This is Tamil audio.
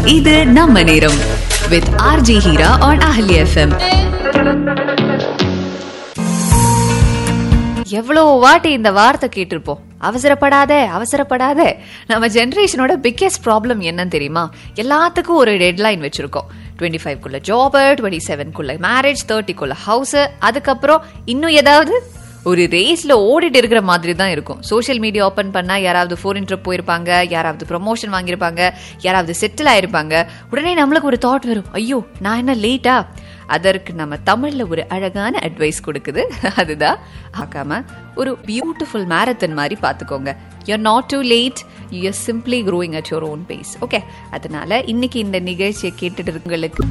இது நம்ம நேரம் with RJ Hira on Ahli FM. எவ்வளோ வாட்டி இந்த வார்த்தை கேட்டிருப்போம், அவசரப்படாத அவசரப்படாத. நம்ம ஜென்ரேஷனோட பிக்கெஸ்ட் ப்ராப்ளம் என்னன்னு தெரியுமா? எல்லாத்துக்கும் ஒரு டெட்லைன் வச்சிருக்கோம். 25க்குள்ள ஜாப், 27க்குள்ள மேரேஜ், 30க்குள்ள ஹவுஸ், அதுக்கப்புறம் இன்னும் ஏதாவது ஒரு ரேஸ்ல ஓடிட்டு இருக்கிற மாதிரி தான் இருக்கும். சோஷியல் மீடியா ஓபன் பண்ணா யாராவது ஃபாரின் ட்ரிப் போயிருப்பாங்க, யாராவது ப்ரொமோஷன் வாங்கியிருப்பாங்க, யாராவது செட்டில் ஆயிருப்பாங்க. உடனே நம்மளுக்கு ஒரு தாட் வரும், ஐயோ நான் என்ன லேட்டா? அதற்கு நம்ம தமிழ்ல ஒரு அழகான அட்வைஸ் கொடுக்குது. அதுதான் ஆகாம ஒரு பியூட்டிஃபுல் மேரத்தன் மாதிரி பாத்துக்கோங்க. You're not too late, you're simply growing at your own pace. Okay, அதனால இன்னைக்கு இந்த நிகழ்ச்சியை கேட்டுட்டு இருக்கவங்களுக்கு